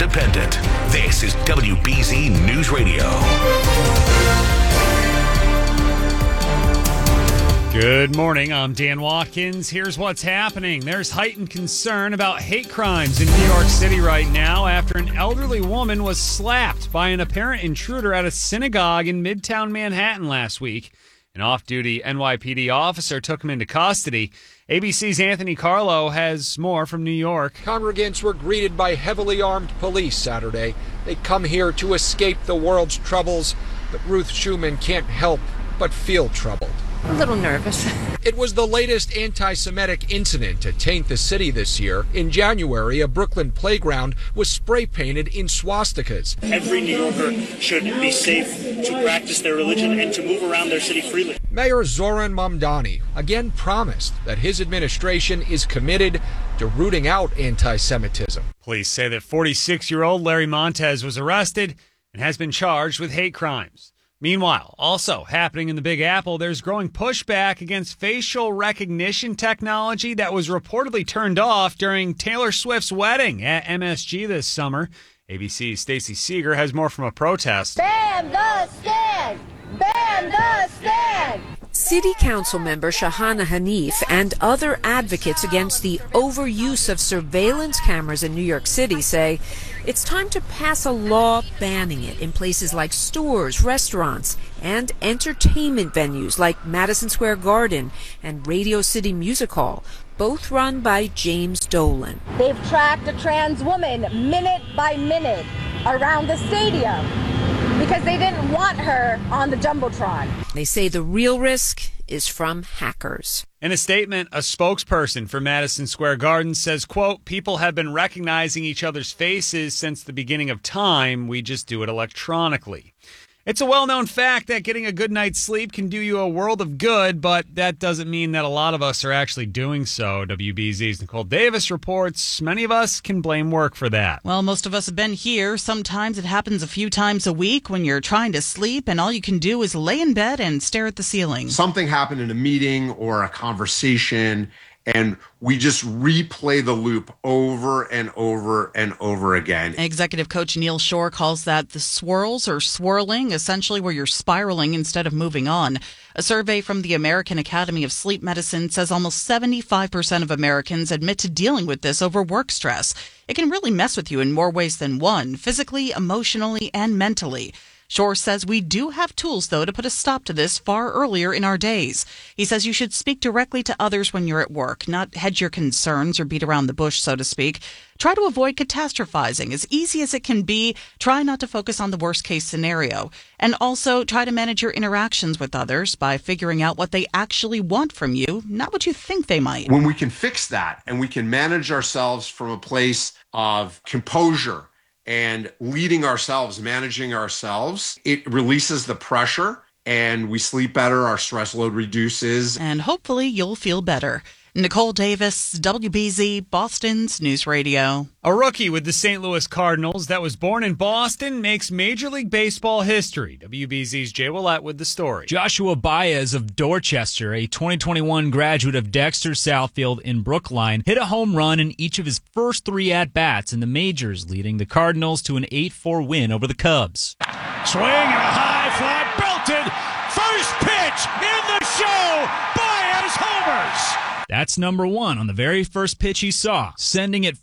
independent. This is WBZ News Radio. Good morning, I'm Dan Watkins. Here's what's happening. There's heightened concern about hate crimes in New York City right now after an elderly woman was slapped by an apparent intruder at a synagogue in Midtown Manhattan last week. An off-duty NYPD officer took him into custody. ABC's Anthony Carlo has more from New York. Congregants were greeted by heavily armed police Saturday. They come here to escape the world's troubles, but Ruth Schuman can't help but feel troubled. A little nervous. It was the latest anti-Semitic incident to taint the city this year. In January, a Brooklyn playground was spray-painted in swastikas. Every New Yorker should be safe to practice their religion and to move around their city freely. Mayor Zoran Mamdani again promised that his administration is committed to rooting out anti-Semitism. Police say that 46-year-old Larry Montez was arrested and has been charged with hate crimes. Meanwhile, also happening in the Big Apple, there's growing pushback against facial recognition technology that was reportedly turned off during Taylor Swift's wedding at MSG this summer. ABC's Stacey Seeger has more from a protest. Ban the stand! Ban the stand! City Council member Shahana Hanif and other advocates against the overuse of surveillance cameras in New York City say it's time to pass a law banning it in places like stores, restaurants, and entertainment venues like Madison Square Garden and Radio City Music Hall, both run by James Dolan. They've tracked a trans woman minute by minute around the stadium because they didn't want her on the Jumbotron. They say the real risk is from hackers. In a statement, a spokesperson for Madison Square Garden says, quote, people have been recognizing each other's faces since the beginning of time. We just do it electronically. It's a well-known fact that getting a good night's sleep can do you a world of good, but that doesn't mean that a lot of us are actually doing so. WBZ's Nicole Davis reports many of us can blame work for that. Well, most of us have been here. Sometimes it happens a few times a week when you're trying to sleep and all you can do is lay in bed and stare at the ceiling. Something happened in a meeting or a conversation, and we just replay the loop over and over and over again. Executive coach Neil Shore calls that the swirls or swirling, essentially where you're spiraling instead of moving on. A survey from the American Academy of Sleep Medicine says almost 75% of Americans admit to dealing with this over work stress. It can really mess with you in more ways than one, physically, emotionally, and mentally. Shore says we do have tools, though, to put a stop to this far earlier in our days. He says you should speak directly to others when you're at work, not hedge your concerns or beat around the bush, so to speak. Try to avoid catastrophizing. As easy as it can be, try not to focus on the worst-case scenario. And also try to manage your interactions with others by figuring out what they actually want from you, not what you think they might. When we can fix that and we can manage ourselves from a place of composure and leading ourselves, managing ourselves, it releases the pressure and we sleep better, our stress load reduces. And hopefully you'll feel better. Nicole Davis, WBZ, Boston's News Radio. A rookie with the St. Louis Cardinals that was born in Boston makes Major League Baseball history. WBZ's Jay Willett with the story. Joshua Baez of Dorchester, a 2021 graduate of Dexter Southfield in Brookline, hit a home run in each of his first 3 at-bats in the majors, leading the Cardinals to an 8-4 win over the Cubs. Swing and a high fly, belted, first pitch in the show, Baez homers. That's number 1 on the very first pitch he saw, sending it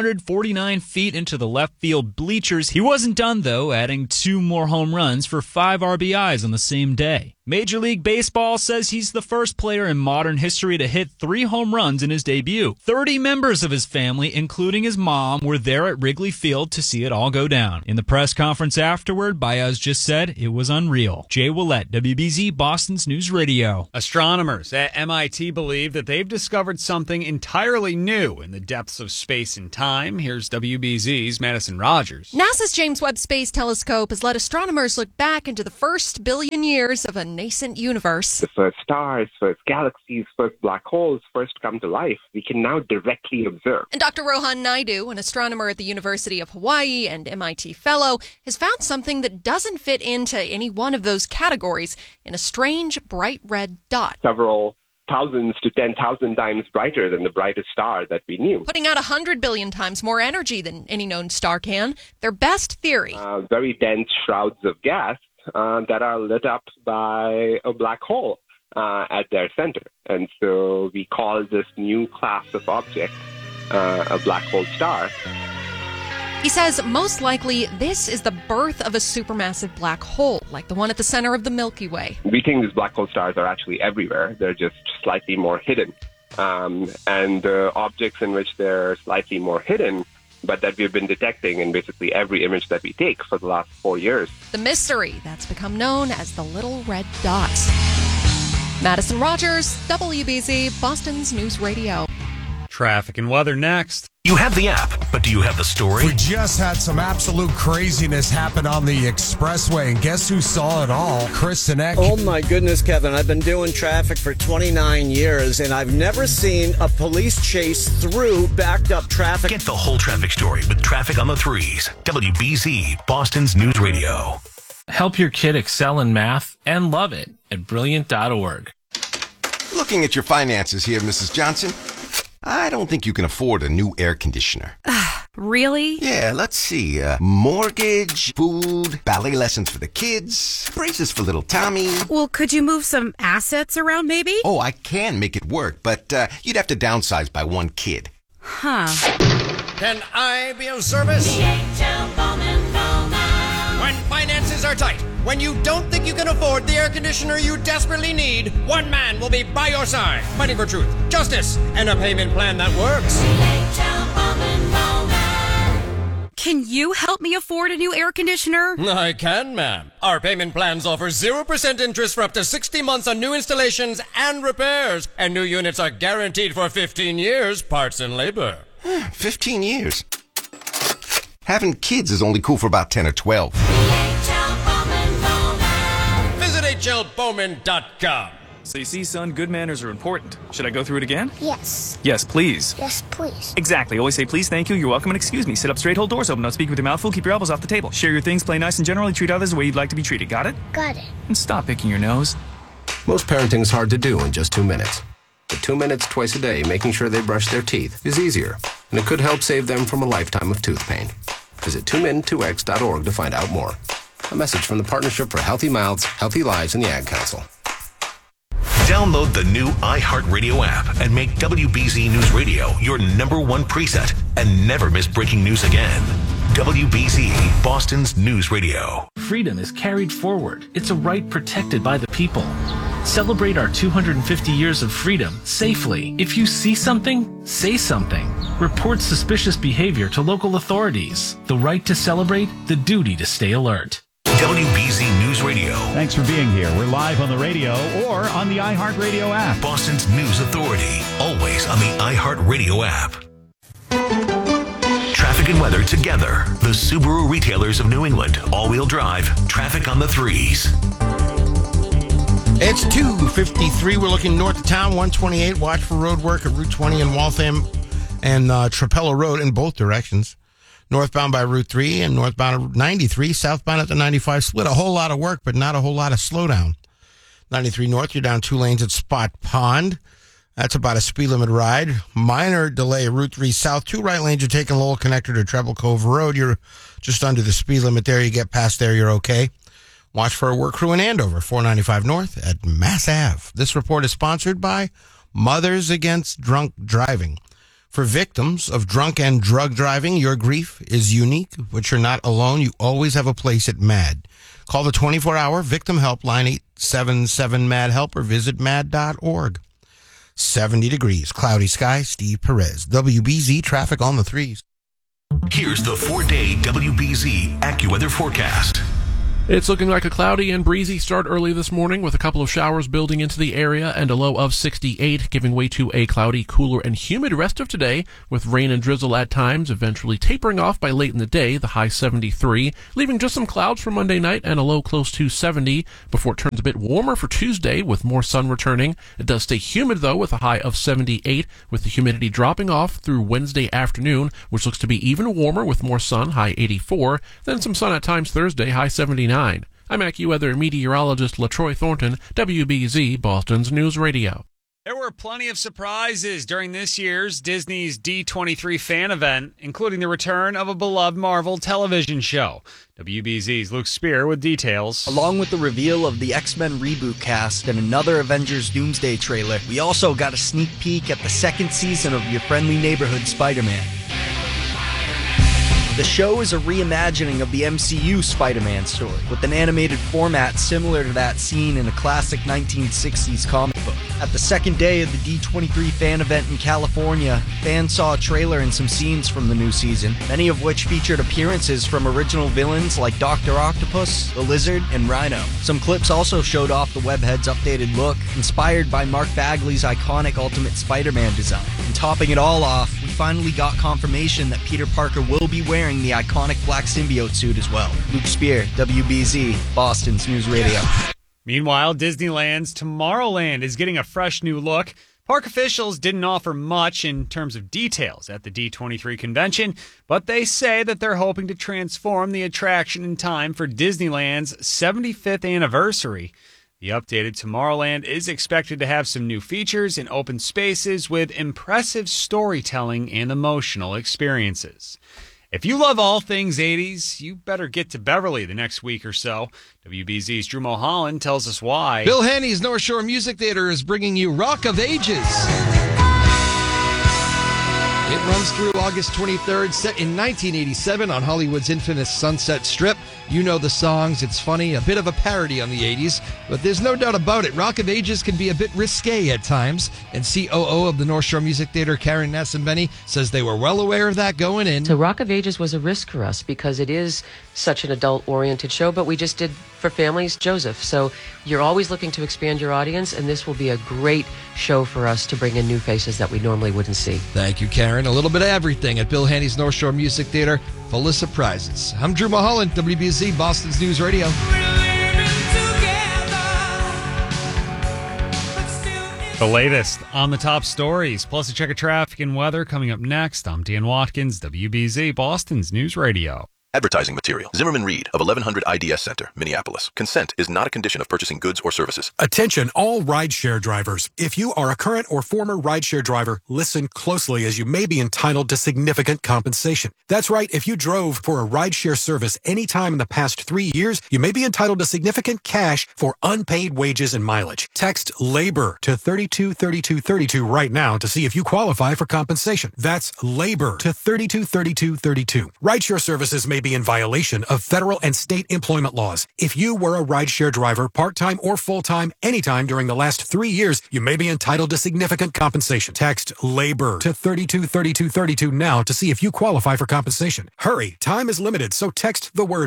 449 feet into the left field bleachers. He wasn't done, though, adding 2 more home runs for 5 RBIs on the same day. Major League Baseball says he's the first player in modern history to hit 3 home runs in his debut. 30 members of his family, including his mom, were there at Wrigley Field to see it all go down. In the press conference afterward, Baez just said it was unreal. Jay Willett, WBZ, Boston's News Radio. Astronomers at MIT believe that they've discovered something entirely new in the depths of space and time. Here's WBZ's Madison Rogers. NASA's James Webb Space Telescope has let astronomers look back into the first billion years of a nascent universe. The first stars, first galaxies, first black holes first come to life. We can now directly observe. And Dr. Rohan Naidu, an astronomer at the University of Hawaii and MIT fellow, has found something that doesn't fit into any one of those categories in a strange bright red dot. Several thousands to 10,000 times brighter than the brightest star that we knew. Putting out 100 billion times more energy than any known star can. Their best theory. Very dense shrouds of gas that are lit up by a black hole at their center. And so we call this new class of object a black hole star. He says most likely this is the birth of a supermassive black hole, like the one at the center of the Milky Way. We think these black hole stars are actually everywhere. They're just slightly more hidden. And the objects in which they're slightly more hidden, but that we've been detecting in basically every image that we take for the last 4 years. The mystery that's become known as the little red dots. Madison Rogers, WBZ, Boston's News Radio. Traffic and weather next. You have the app, but do you have the story? We just had some absolute craziness happen on the expressway, and guess who saw it all? Chris Sinek. Oh my goodness, Kevin. I've been doing traffic for 29 years, and I've never seen a police chase through backed up traffic. Get the whole traffic story with Traffic on the Threes. WBZ, Boston's News Radio. Help your kid excel in math and love it at Brilliant.org. Looking at your finances here, Mrs. Johnson. I don't think you can afford a new air conditioner. Really? Yeah, let's see. Mortgage, food, ballet lessons for the kids, braces for little Tommy. Well, could you move some assets around, maybe? Oh, I can make it work, but you'd have to downsize by one kid. Huh. Can I be of service? When finances are tight, when you don't think you can afford the air conditioner you desperately need, one man will be by your side, fighting for truth, justice, and a payment plan that works. Can you help me afford a new air conditioner? I can, ma'am. Our payment plans offer 0% interest for up to 60 months on new installations and repairs, and new units are guaranteed for 15 years, parts and labor. 15 years? Having kids is only cool for about 10 or 12. Visit hlbowman.com. So you see, son, good manners are important. Should I go through it again? Yes. Yes, please. Yes, please. Exactly. Always say please, thank you, you're welcome, and excuse me. Sit up straight, hold doors open, don't speak with your mouth full, keep your elbows off the table. Share your things, play nice, and generally treat others the way you'd like to be treated. Got it? Got it. And stop picking your nose. Most parenting is hard to do in just 2 minutes. But 2 minutes twice a day making sure they brush their teeth is easier, and it could help save them from a lifetime of tooth pain. Visit 2min2x.org to find out more. A message from the Partnership for Healthy Mouths, Healthy Lives, and the Ad Council. Download the new iHeartRadio app and make WBZ News Radio your #1 preset and never miss breaking news again. WBZ, Boston's News Radio. Freedom is carried forward. It's a right protected by the people. Celebrate our 250 years of freedom safely. If you see something, say something. Report suspicious behavior to local authorities. The right to celebrate, the duty to stay alert. WBZ News Radio. Thanks for being here. We're live on the radio or on the iHeartRadio app. Boston's News Authority. Always on the iHeartRadio app. Traffic and weather together. The Subaru retailers of New England. All-wheel drive. Traffic on the Threes. It's 2:53. We're looking north of town, 128. Watch for road work at Route 20 in Waltham and Trapello Road in both directions. Northbound by Route 3 and northbound at 93. Southbound at the 95 split. A whole lot of work, but not a whole lot of slowdown. 93 north, you're down 2 lanes at Spot Pond. That's about a speed limit ride. Minor delay, Route 3 south. 2 right lanes, you're taking Lowell Connector to Treble Cove Road. You're just under the speed limit there. You get past there, you're okay. Watch for a work crew in Andover, 495 north at Mass Ave. This report is sponsored by Mothers Against Drunk Driving. For victims of drunk and drug driving, your grief is unique, but you're not alone. You always have a place at MAD. Call the 24-hour victim helpline 877-MAD-HELP or visit mad.org. 70 degrees, cloudy sky, Steve Perez. WBZ traffic on the Threes. Here's the 4-day WBZ AccuWeather forecast. It's looking like a cloudy and breezy start early this morning with a couple of showers building into the area and a low of 68, giving way to a cloudy, cooler, and humid rest of today with rain and drizzle at times, eventually tapering off by late in the day, the high 73, leaving just some clouds for Monday night and a low close to 70 before it turns a bit warmer for Tuesday with more sun returning. It does stay humid, though, with a high of 78, with the humidity dropping off through Wednesday afternoon, which looks to be even warmer with more sun, high 84, then some sun at times Thursday, high 79. I'm AccuWeather meteorologist LaTroy Thornton, WBZ, Boston's News Radio. There were plenty of surprises during this year's Disney's D23 fan event, including the return of a beloved Marvel television show. WBZ's Luke Spear with details. Along with the reveal of the X-Men reboot cast and another Avengers Doomsday trailer, we also got a sneak peek at the second season of Your Friendly Neighborhood Spider-Man. The show is a reimagining of the MCU Spider-Man story, with an animated format similar to that seen in a classic 1960s comic book. At the second day of the D23 fan event in California, fans saw a trailer and some scenes from the new season, many of which featured appearances from original villains like Dr. Octopus, the Lizard, and Rhino. Some clips also showed off the webhead's updated look, inspired by Mark Bagley's iconic Ultimate Spider-Man design. And topping it all off, we finally got confirmation that Peter Parker will be wearing the iconic black symbiote suit as well. Luke Spear, WBZ, Boston's News Radio. Meanwhile, Disneyland's Tomorrowland is getting a fresh new look. Park officials didn't offer much in terms of details at the D23 convention, but they say that they're hoping to transform the attraction in time for Disneyland's 75th anniversary. The updated Tomorrowland is expected to have some new features and open spaces with impressive storytelling and emotional experiences. If you love all things 80s, you better get to Beverly the next week or so. WBZ's Drew Mulholland tells us why. Bill Henny's North Shore Music Theater is bringing you Rock of Ages. It runs through August 23rd, set in 1987 on Hollywood's infamous Sunset Strip. You know the songs, it's funny, a bit of a parody on the 80s, but there's no doubt about it, Rock of Ages can be a bit risque at times, and COO of the North Shore Music Theater, Karen Nassenbenny, says they were well aware of that going in. So Rock of Ages was a risk for us because it is such an adult-oriented show, but we just did for families Joseph. So you're always looking to expand your audience, and this will be a great show for us to bring in new faces that we normally wouldn't see. Thank you, Karen. A little bit of everything at Bill Henny's North Shore Music Theater, full of surprises. I'm Drew Mulholland, WBZ, Boston's News Radio. The latest on the top stories, plus a check of traffic and weather coming up next. I'm Dan Watkins, WBZ, Boston's News Radio. Advertising material. Zimmerman Reed of 1100 IDS Center, Minneapolis. Consent is not a condition of purchasing goods or services. Attention all rideshare drivers. If you are a current or former rideshare driver, listen closely as you may be entitled to significant compensation. That's right. If you drove for a rideshare service any time in the past 3 years, you may be entitled to significant cash for unpaid wages and mileage. Text LABOR to 323232 right now to see if you qualify for compensation. That's LABOR to 323232. Rideshare services may be in violation of federal and state employment laws. If you were a rideshare driver, part-time or full-time, anytime during the last 3 years, you may be entitled to significant compensation. Text LABOR to 323232 now to see if you qualify for compensation. Hurry, time is limited, so text the word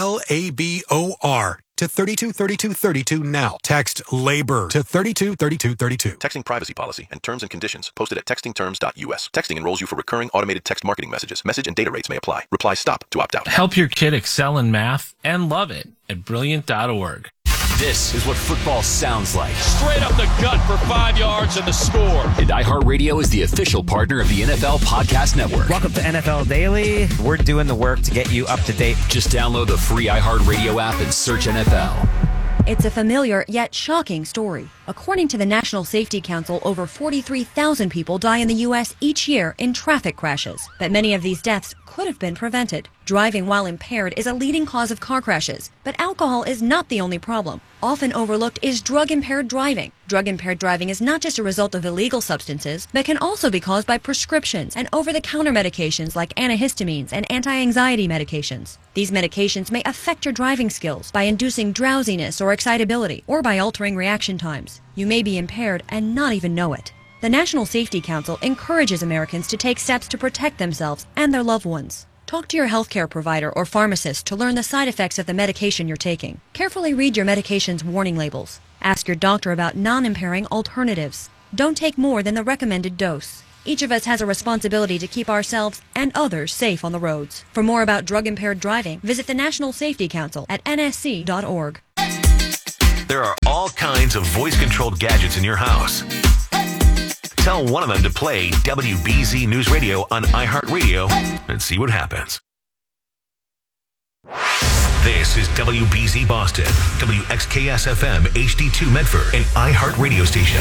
LABOR to 323232 now. Text LABOR to 323232. Texting privacy policy and terms and conditions posted at textingterms.us. Texting enrolls you for recurring automated text marketing messages. Message and data rates may apply. Reply STOP to opt out. Help your kid excel in math and love it at Brilliant.org. This is what football sounds like. Straight up the gut for 5 yards and the score. And iHeartRadio is the official partner of the NFL Podcast Network. Welcome to NFL Daily. We're doing the work to get you up to date. Just download the free iHeartRadio app and search NFL. It's a familiar yet shocking story. According to the National Safety Council, over 43,000 people die in the U.S. each year in traffic crashes. But many of these deaths could have been prevented. Driving while impaired is a leading cause of car crashes, but alcohol is not the only problem. Often overlooked is drug-impaired driving. Drug-impaired driving is not just a result of illegal substances, but can also be caused by prescriptions and over-the-counter medications like antihistamines and anti-anxiety medications. These medications may affect your driving skills by inducing drowsiness or excitability, or by altering reaction times. You may be impaired and not even know it. The National Safety Council encourages Americans to take steps to protect themselves and their loved ones. Talk to your healthcare provider or pharmacist to learn the side effects of the medication you're taking. Carefully read your medication's warning labels. Ask your doctor about non-impairing alternatives. Don't take more than the recommended dose. Each of us has a responsibility to keep ourselves and others safe on the roads. For more about drug-impaired driving, visit the National Safety Council at nsc.org. There are all kinds of voice-controlled gadgets in your house. Tell one of them to play WBZ News Radio on iHeartRadio and see what happens. This is WBZ Boston, WXKS-FM HD2 Medford, and iHeart Radio Station.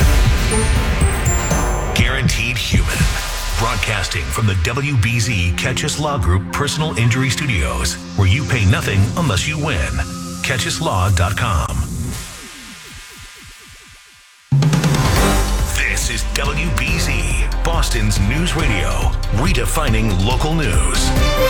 Guaranteed Human. Broadcasting from the WBZ Catchus Law Group Personal Injury Studios, where you pay nothing unless you win. CatchusLaw.com. This is WBZ, Boston's news radio, redefining local news.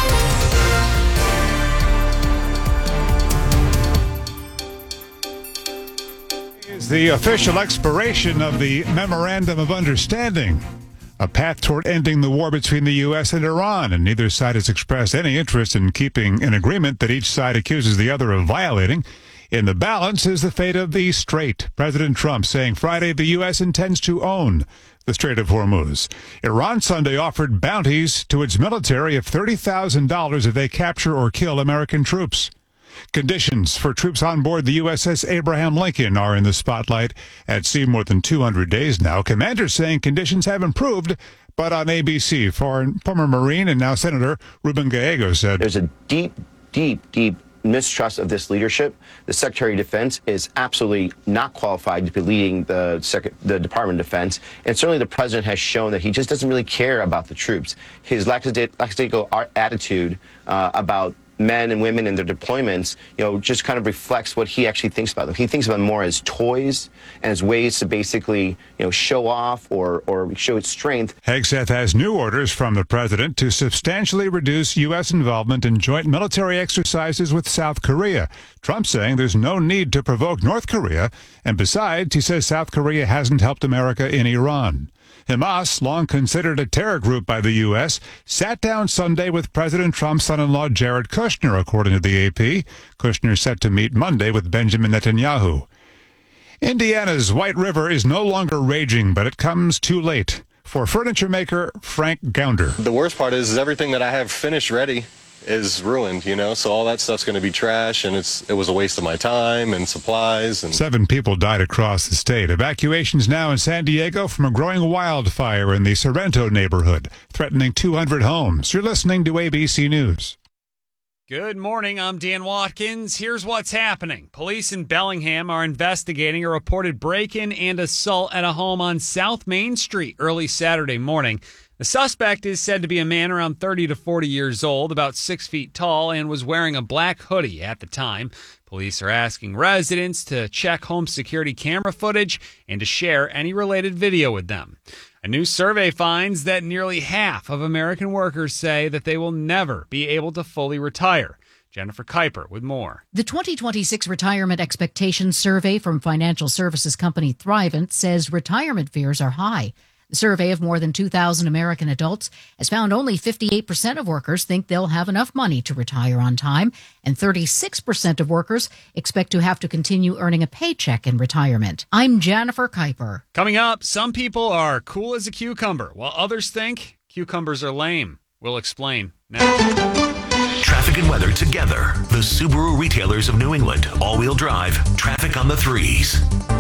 Is the official expiration of the Memorandum of Understanding, a path toward ending the war between the U.S. and Iran, and neither side has expressed any interest in keeping an agreement that each side accuses the other of violating. In the balance is the fate of the Strait. President Trump saying Friday the U.S. intends to own the Strait of Hormuz. Iran Sunday offered bounties to its military of $30,000 if they capture or kill American troops. Conditions for troops on board the USS Abraham Lincoln are in the spotlight at sea more than 200 days now. Commanders saying conditions have improved, but on ABC, former Marine and now Senator Ruben Gallego said, "There's a deep mistrust of this leadership. The Secretary of Defense is absolutely not qualified to be leading the Department of Defense, and certainly the President has shown that he just doesn't really care about the troops. His lackadaisical attitude about men and women and their deployments, just kind of reflects what he actually thinks about them. He thinks about them more as toys and as ways to basically, show off or show its strength." Hegseth has new orders from the president to substantially reduce U.S. involvement in joint military exercises with South Korea. Trump saying there's no need to provoke North Korea, and besides, he says South Korea hasn't helped America in Iran. Hamas, long considered a terror group by the U.S., sat down Sunday with President Trump's son-in-law Jared Kushner, according to the AP. Kushner set to meet Monday with Benjamin Netanyahu. Indiana's White River is no longer raging, but it comes too late for furniture maker Frank Gounder. The worst part is everything that I have finished ready is ruined, so all that stuff's going to be trash, and it was a waste of my time and supplies. And 7 people died across the state. Evacuations now in San Diego from a growing wildfire in the Sorrento neighborhood, threatening 200 homes. You're listening to ABC News. Good morning, I'm Dan Watkins. Here's what's happening. Police in Bellingham are investigating a reported break-in and assault at a home on South Main Street early Saturday morning. The suspect is said to be a man around 30 to 40 years old, about 6 feet tall, and was wearing a black hoodie at the time. Police are asking residents to check home security camera footage and to share any related video with them. A new survey finds that nearly half of American workers say that they will never be able to fully retire. Jennifer Kuiper with more. The 2026 Retirement Expectations Survey from financial services company Thrivent says retirement fears are high. The survey of more than 2,000 American adults has found only 58% of workers think they'll have enough money to retire on time, and 36% of workers expect to have to continue earning a paycheck in retirement. I'm Jennifer Kuiper. Coming up, some people are cool as a cucumber, while others think cucumbers are lame. We'll explain next. Traffic and weather together. The Subaru retailers of New England. All-wheel drive. Traffic on the 3s.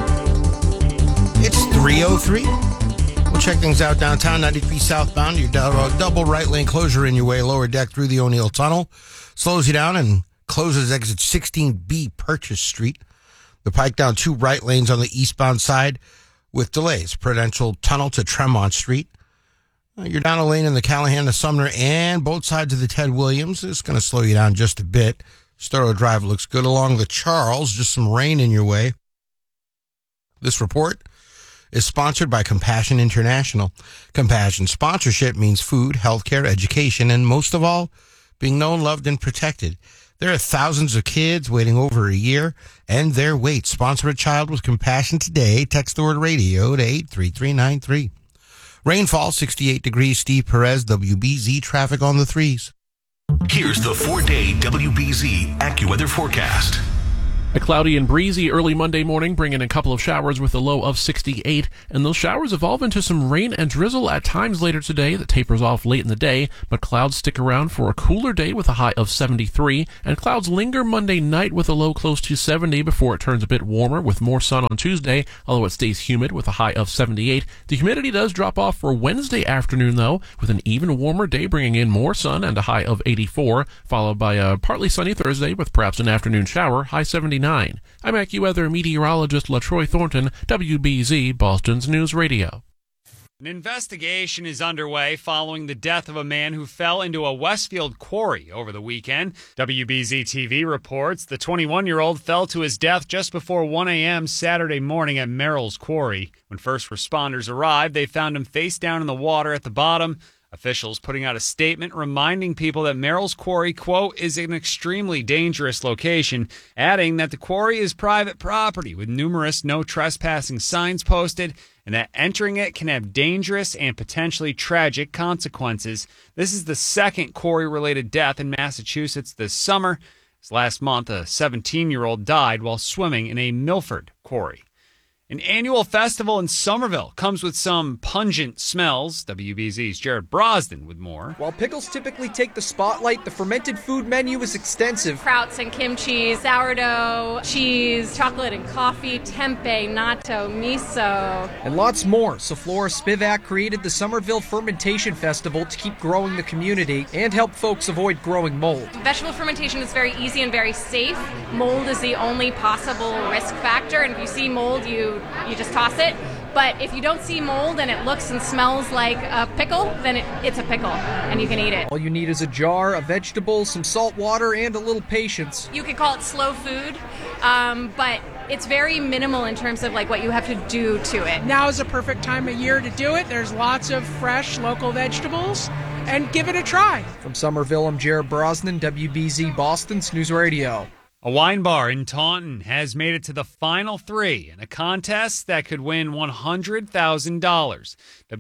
It's 3:03. We'll check things out downtown, 93 southbound. Your double right lane closure in your way, lower deck through the O'Neill Tunnel. Slows you down and closes exit 16B Purchase Street. The Pike down 2 right lanes on the eastbound side with delays. Prudential Tunnel to Tremont Street. You're down a lane in the Callahan to Sumner and both sides of the Ted Williams. It's going to slow you down just a bit. Storrow Drive looks good along the Charles. Just some rain in your way. This report is sponsored by Compassion International. Compassion sponsorship means food, healthcare, education, and most of all, being known, loved, and protected. There are thousands of kids waiting over a year, and their wait. Sponsor a child with compassion today. Text the word radio to 83393. Rainfall, 68 degrees. Steve Perez, WBZ. Traffic on the 3s. Here's the 4-day WBZ AccuWeather forecast. A cloudy and breezy early Monday morning, bringing a couple of showers with a low of 68, and those showers evolve into some rain and drizzle at times later today that tapers off late in the day, but clouds stick around for a cooler day with a high of 73, and clouds linger Monday night with a low close to 70 before it turns a bit warmer with more sun on Tuesday, although it stays humid with a high of 78. The humidity does drop off for Wednesday afternoon, though, with an even warmer day bringing in more sun and a high of 84, followed by a partly sunny Thursday with perhaps an afternoon shower, high 79. I'm AccuWeather meteorologist LaTroy Thornton, WBZ, Boston's News Radio. An investigation is underway following the death of a man who fell into a Westfield quarry over the weekend. WBZ-TV reports the 21-year-old fell to his death just before 1 a.m. Saturday morning at Merrill's Quarry. When first responders arrived, they found him face down in the water at the bottom. Officials putting out a statement reminding people that Merrill's Quarry, quote, is an extremely dangerous location, adding that the quarry is private property with numerous no trespassing signs posted and that entering it can have dangerous and potentially tragic consequences. This is the second quarry-related death in Massachusetts this summer. Last month, a 17-year-old died while swimming in a Milford quarry. An annual festival in Somerville comes with some pungent smells. WBZ's Jared Brosden with more. While pickles typically take the spotlight, the fermented food menu is extensive. Sprouts and kimchi, sourdough, cheese, chocolate and coffee, tempeh, natto, miso. And lots more. So Flora Spivak created the Somerville Fermentation Festival to keep growing the community and help folks avoid growing mold. Vegetable fermentation is very easy and very safe. Mold is the only possible risk factor, and if you see mold, you just toss it. But if you don't see mold and it looks and smells like a pickle, then it's a pickle and you can eat it. All you need is a jar, a vegetable, some salt water, and a little patience. You could call it slow food, but it's very minimal in terms of like what you have to do to it. Now is a perfect time of year to do it. There's lots of fresh local vegetables, and give it a try. From Somerville, I'm Jared Brosnan, WBZ Boston's News Radio. A wine bar in Taunton has made it to the final three in a contest that could win $100,000.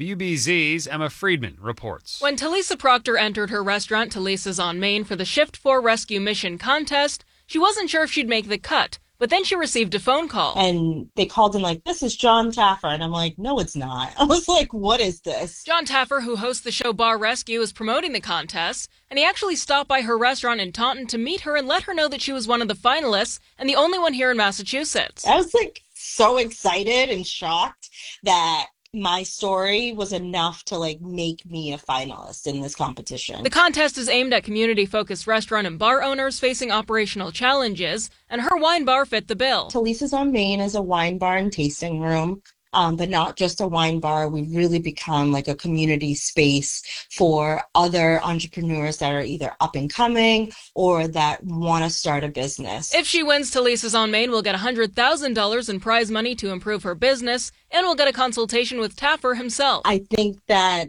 WBZ's Emma Friedman reports. When Talisa Proctor entered her restaurant, Talisa's on Main, for the Shift 4 Rescue Mission contest, she wasn't sure if she'd make the cut. But then she received a phone call. And they called in like, this is John Taffer. And I'm like, no, it's not. I was like, what is this? John Taffer, who hosts the show Bar Rescue, is promoting the contest. And he actually stopped by her restaurant in Taunton to meet her and let her know that she was one of the finalists and the only one here in Massachusetts. I was like so excited and shocked that my story was enough to like make me a finalist in this competition. The contest is aimed at community-focused restaurant and bar owners facing operational challenges, and her wine bar fit the bill. Talisa's on Main is a wine bar and tasting room. But not just a wine bar. We've really become like a community space for other entrepreneurs that are either up and coming or that want to start a business. If she wins, Talisa's on Main will get $100,000 in prize money to improve her business and will get a consultation with Taffer himself. I think that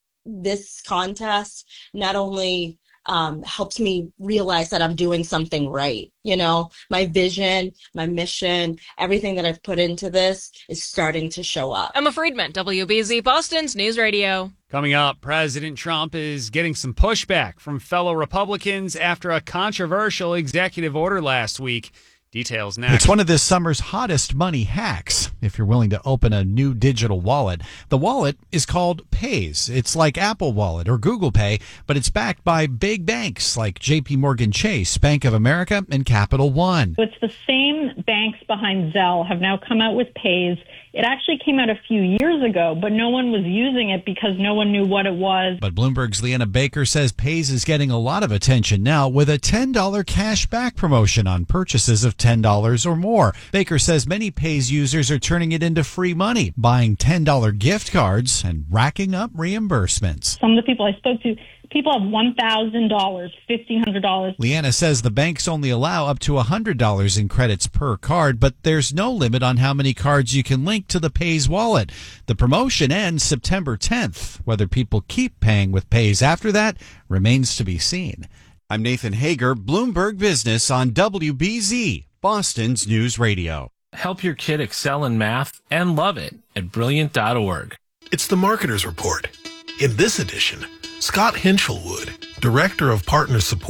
this contest not only helps me realize that I'm doing something right. You know, my vision, my mission, everything that I've put into this is starting to show up. Emma Friedman, WBZ Boston's News Radio. Coming up, President Trump is getting some pushback from fellow Republicans after a controversial executive order last week. Details next. It's one of this summer's hottest money hacks. If you're willing to open a new digital wallet, the wallet is called Paze. It's like Apple Wallet or Google Pay, but it's backed by big banks like JP Morgan Chase, Bank of America, and Capital One. It's the same banks behind Zelle have now come out with Paze. It actually came out a few years ago, but no one was using it because no one knew what it was. But Bloomberg's Leanna Baker says Paze is getting a lot of attention now with a $10 cash back promotion on purchases of $10 or more. Baker says many Paze users are turning it into free money, buying $10 gift cards and racking up reimbursements. Some of the people I spoke to, people have $1,000, $1,500. Leanna says the banks only allow up to $100 in credits per card, but there's no limit on how many cards you can link to the Paze wallet. The promotion ends September 10th. Whether people keep paying with Paze after that remains to be seen. I'm Nathan Hager, Bloomberg Business on WBZ, Boston's News Radio. Help your kid excel in math and love it at Brilliant.org. It's the Marketer's Report. In this edition, Scott Hinchelwood, Director of Partner Support,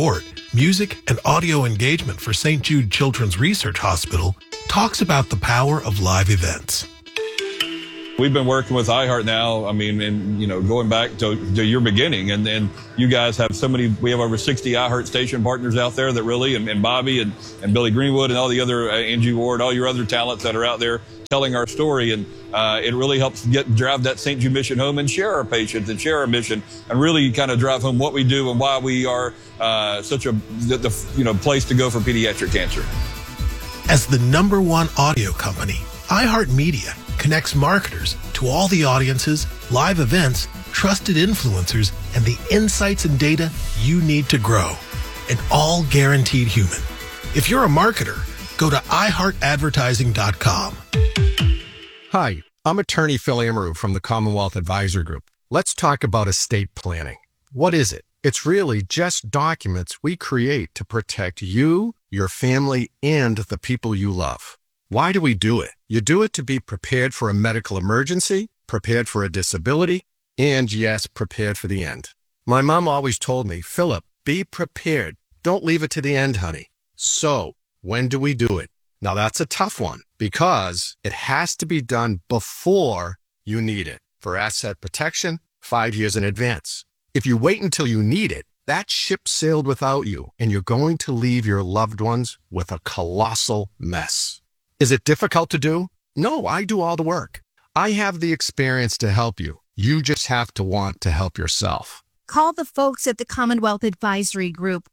Music and audio engagement for St. Jude Children's Research Hospital talks about the power of live events. We've been working with iHeart now, going back to your beginning, and you guys have we have over 60 iHeart station partners out there that really, and Bobby and Billy Greenwood and all the other, Angie Ward, all your other talents that are out there telling our story, and it really helps drive that St. Jude mission home and share our patients and share our mission and really kind of drive home what we do and why we are such a place to go for pediatric cancer. As the #1 audio company, iHeartMedia connects marketers to all the audiences, live events, trusted influencers, and the insights and data you need to grow. And all guaranteed human. If you're a marketer, go to iHeartAdvertising.com. Hi, I'm attorney Phil Amaru from the Commonwealth Advisor Group. Let's talk about estate planning. What is it? It's really just documents we create to protect you, your family, and the people you love. Why do we do it? You do it to be prepared for a medical emergency, prepared for a disability, and yes, prepared for the end. My mom always told me, Philip, be prepared. Don't leave it to the end, honey. So, when do we do it? Now that's a tough one because it has to be done before you need it. For asset protection, 5 years in advance. If you wait until you need it, that ship sailed without you, and you're going to leave your loved ones with a colossal mess. Is it difficult to do? No, I do all the work. I have the experience to help you. You just have to want to help yourself. Call the folks at the Commonwealth Advisory Group,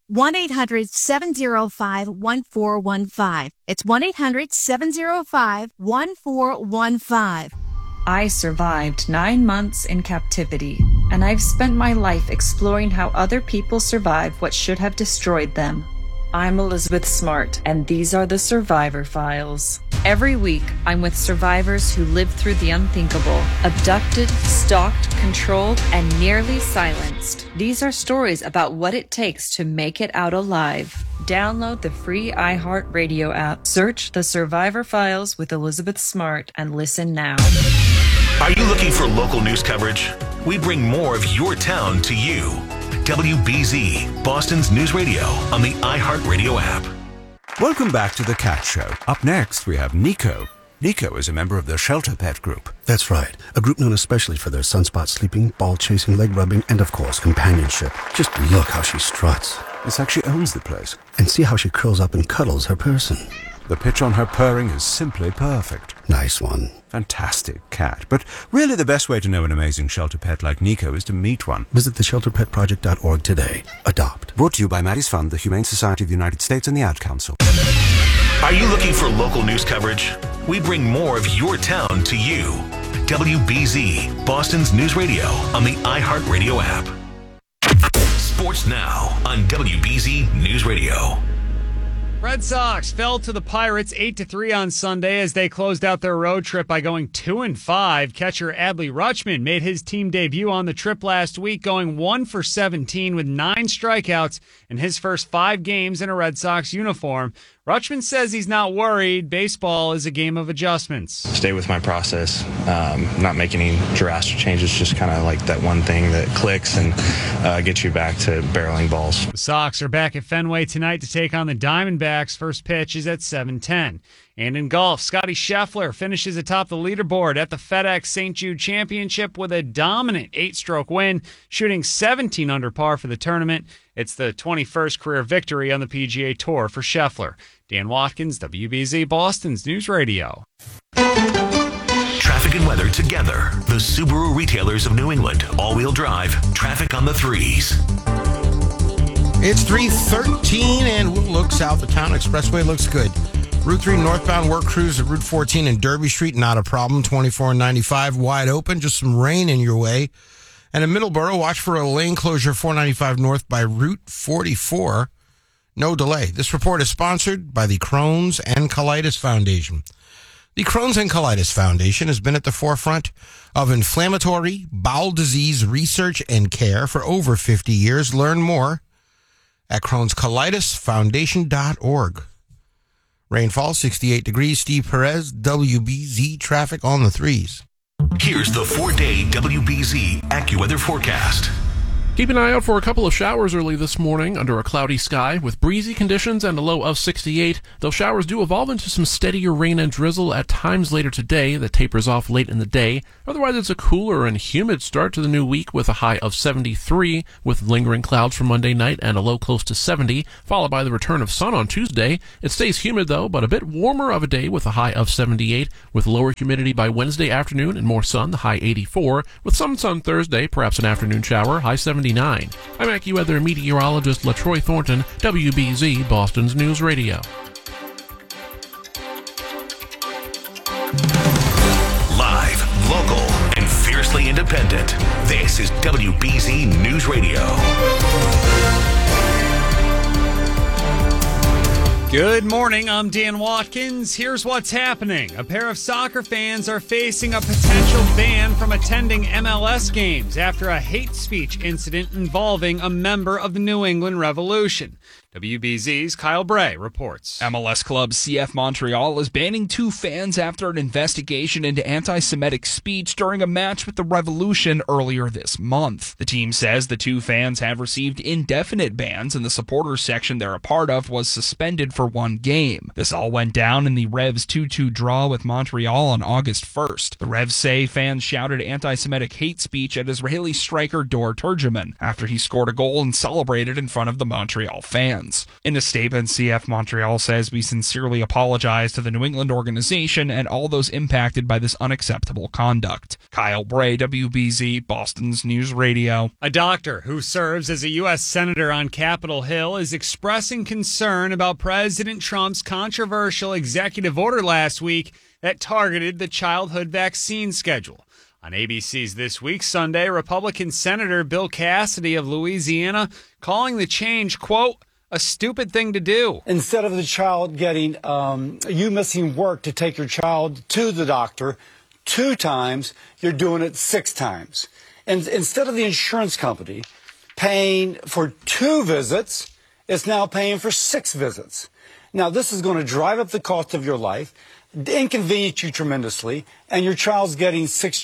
1-800-705-1415. It's 1-800-705-1415. I survived 9 months in captivity, and I've spent my life exploring how other people survive what should have destroyed them. I'm Elizabeth Smart, and these are the Survivor Files. Every week, I'm with survivors who lived through the unthinkable, abducted, stalked, controlled, and nearly silenced. These are stories about what it takes to make it out alive. Download the free iHeartRadio app, search the Survivor Files with Elizabeth Smart, and listen now. Are you looking for local news coverage? We bring more of your town to you. WBZ, Boston's news radio on the iHeartRadio app. Welcome back to The Cat Show. Up next, we have Nico. Nico is a member of the Shelter Pet Group. That's right. A group known especially for their sunspot sleeping, ball chasing, leg rubbing, and of course, companionship. Just look how she struts. It's like she owns the place. And see how she curls up and cuddles her person. The pitch on her purring is simply perfect. Nice one. Fantastic cat. But really the best way to know an amazing shelter pet like Nico is to meet one. Visit theshelterpetproject.org today. Adopt. Brought to you by Maddie's Fund, the Humane Society of the United States, and the Ad Council. Are you looking for local news coverage? We bring more of your town to you. WBZ, Boston's news radio on the iHeartRadio app. Sports now on WBZ News Radio. Red Sox fell to the Pirates 8-3 on Sunday as they closed out their road trip by going 2-5. Catcher Adley Rutschman made his team debut on the trip last week, going 1 for 17 with 9 strikeouts in his first 5 games in a Red Sox uniform. Rutschman says he's not worried. Baseball is a game of adjustments. Stay with my process, not make any drastic changes, just kind of like that one thing that clicks and gets you back to barreling balls. The Sox are back at Fenway tonight to take on the Diamondbacks. First pitch is at 7:10. And in golf, Scotty Scheffler finishes atop the leaderboard at the FedEx St. Jude Championship with a dominant 8-stroke win, shooting 17 under par for the tournament. It's the 21st career victory on the PGA Tour for Scheffler. Dan Watkins, WBZ, Boston's News Radio. Traffic and weather together. The Subaru retailers of New England. All-wheel drive. Traffic on the 3s. It's 3:13 and we'll look south. The Town Expressway looks good. Route 3 northbound work crews at Route 14 and Derby Street, not a problem. 24 and 95 wide open. Just some rain in your way. And in Middleborough, watch for a lane closure 495 north by Route 44. No delay. This report is sponsored by the Crohn's and Colitis Foundation. The Crohn's and Colitis Foundation has been at the forefront of inflammatory bowel disease research and care for over 50 years. Learn more at Crohn'sColitisFoundation.org. Rainfall, 68 degrees. Steve Perez, WBZ traffic on the 3s. Here's the 4-day WBZ AccuWeather forecast. Keep an eye out for a couple of showers early this morning under a cloudy sky with breezy conditions and a low of 68. Those showers do evolve into some steadier rain and drizzle at times later today that tapers off late in the day. Otherwise, it's a cooler and humid start to the new week with a high of 73 with lingering clouds for Monday night and a low close to 70, followed by the return of sun on Tuesday. It stays humid though, but a bit warmer of a day with a high of 78 with lower humidity by Wednesday afternoon and more sun, the high 84, with some sun Thursday, perhaps an afternoon shower, high 79. I'm AccuWeather meteorologist LaTroy Thornton, WBZ Boston's News Radio. Live, local, and fiercely independent. This is WBZ News Radio. Good morning, I'm Dan Watkins. Here's what's happening. A pair of soccer fans are facing a potential ban from attending MLS games after a hate speech incident involving a member of the New England Revolution. WBZ's Kyle Bray reports. MLS club CF Montreal is banning two fans after an investigation into anti-Semitic speech during a match with the Revolution earlier this month. The team says the two fans have received indefinite bans and the supporters section they're a part of was suspended for one game. This all went down in the Revs 2-2 draw with Montreal on August 1st. The Revs say fans shouted anti-Semitic hate speech at Israeli striker Dor Turgeman after he scored a goal and celebrated in front of the Montreal fans. In a statement, CF Montreal says, "We sincerely apologize to the New England organization and all those impacted by this unacceptable conduct." Kyle Bray, WBZ, Boston's News Radio. A doctor who serves as a U.S. Senator on Capitol Hill is expressing concern about President Trump's controversial executive order last week that targeted the childhood vaccine schedule. On ABC's This Week Sunday, Republican Senator Bill Cassidy of Louisiana calling the change, quote, a stupid thing to do. Instead of the child getting, you missing work to take your child to the doctor 2 times, you're doing it 6 times. And instead of the insurance company paying for 2 visits, it's now paying for 6 visits. Now, this is going to drive up the cost of your life, inconvenience you tremendously, and your child's getting 6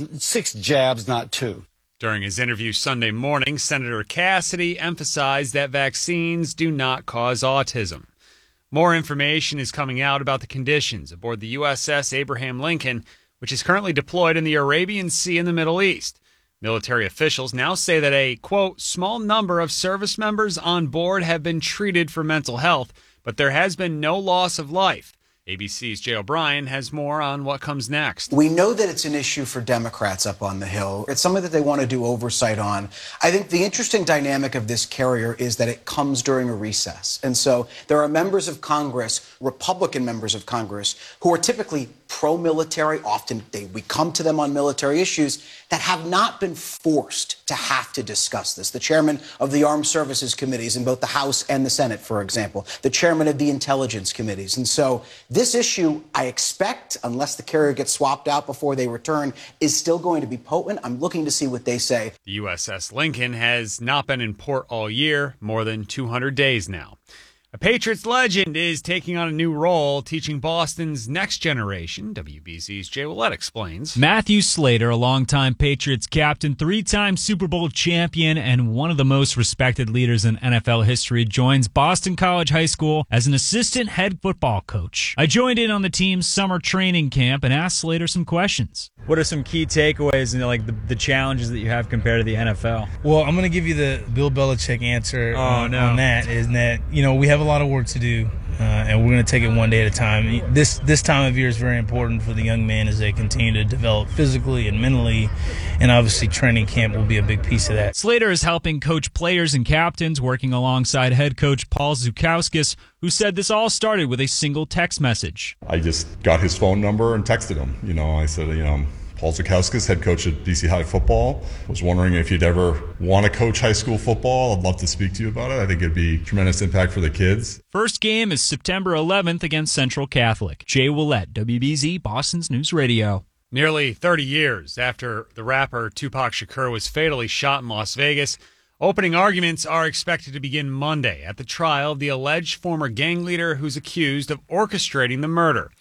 jabs, not 2. During his interview Sunday morning, Senator Cassidy emphasized that vaccines do not cause autism. More information is coming out about the conditions aboard the USS Abraham Lincoln, which is currently deployed in the Arabian Sea in the Middle East. Military officials now say that a, quote, small number of service members on board have been treated for mental health, but there has been no loss of life. ABC's Jay O'Brien has more on what comes next. We know that it's an issue for Democrats up on the Hill. It's something that they want to do oversight on. I think the interesting dynamic of this carrier is that it comes during a recess. And so there are members of Congress, Republican members of Congress, who are typically pro-military. Often we come to them on military issues that have not been forced to have to discuss this. The chairman of the Armed Services Committees in both the House and the Senate, for example, the chairman of the Intelligence Committees. And so this issue, I expect, unless the carrier gets swapped out before they return, is still going to be potent. I'm looking to see what they say. The USS Lincoln has not been in port all year, more than 200 days now. A Patriots legend is taking on a new role, teaching Boston's next generation. WBZ's Jay Willett explains. Matthew Slater, a longtime Patriots captain, 3-time Super Bowl champion, and one of the most respected leaders in NFL history, joins Boston College High School as an assistant head football coach. I joined in on the team's summer training camp and asked Slater some questions. What are some key takeaways and the challenges that you have compared to the NFL? Well, I'm going to give you the Bill Belichick answer on that. Is that, we have a lot of work to do, and we're going to take it one day at a time. This time of year is very important for the young men as they continue to develop physically and mentally, and obviously training camp will be a big piece of that. Slater is helping coach players and captains, working alongside head coach Paul Zukowskis, who said this all started with a single text message. I just got his phone number and texted him. I said, Paul Zukowskis, head coach at BC High Football, was wondering if you'd ever want to coach high school football. I'd love to speak to you about it. I think it'd be tremendous impact for the kids. First game is September 11th against Central Catholic. Jay Willett, WBZ, Boston's News Radio. Nearly 30 years after the rapper Tupac Shakur was fatally shot in Las Vegas, opening arguments are expected to begin Monday at the trial of the alleged former gang leader who's accused of orchestrating the murder.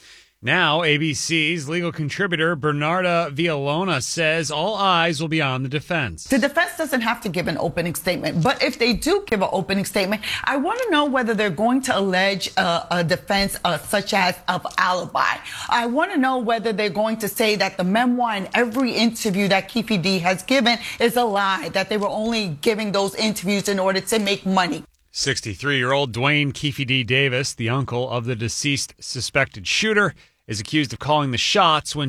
Now, ABC's legal contributor Bernarda Villalona says all eyes will be on the defense. The defense doesn't have to give an opening statement, but if they do give an opening statement, I want to know whether they're going to allege a defense such as of alibi. I want to know whether they're going to say that the memoir and every interview that Keffe D has given is a lie, that they were only giving those interviews in order to make money. 63-year-old Dwayne Keffe D. Davis, the uncle of the deceased suspected shooter, is accused of calling the shots when